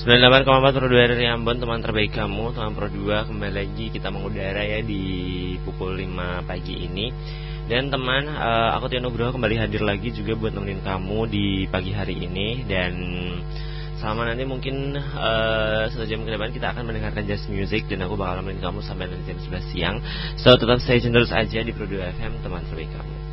98,4 Pro 2 dari Ambon, teman terbaik kamu, teman Pro 2. Kembali lagi kita mengudara ya di pukul 5 pagi ini. Dan teman, aku Tio Nugroho kembali hadir lagi juga buat nemenin kamu di pagi hari ini. Dan selama nanti mungkin 1 jam ke depan kita akan mendengarkan jazz music. Dan aku bakal nemenin kamu sampai nanti jam 11 siang. So tetap stay tune terus aja di Pro 2 FM, teman terbaik kamu.